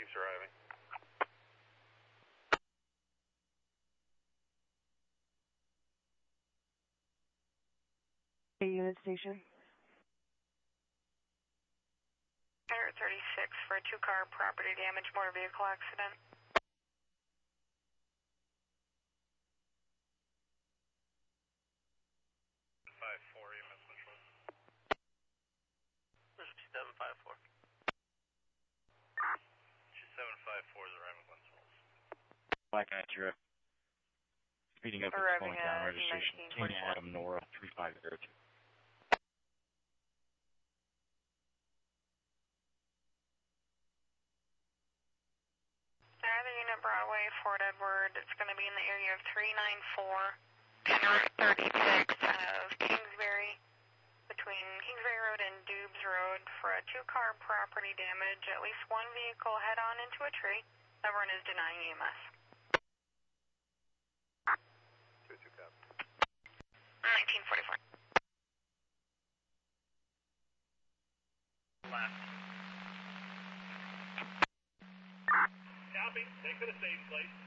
keeps arriving. Unit station. Center 36 for a 2-car property damage motor vehicle accident. EMS Central. This is 754. 754 is arriving on Central. Black Acura. Speeding up and slowing down. Registration. Tanya Adam Nora 3502. Another unit Broadway, Fort Edward. It's going to be in the area of 394, Route 36 of Kingsbury, between Kingsbury Road and Dubes Road for a 2-car property damage. At least one vehicle head-on into a tree. Everyone is denying EMS. 2-2 cop. 1944. Left. Copy. Take to the same place.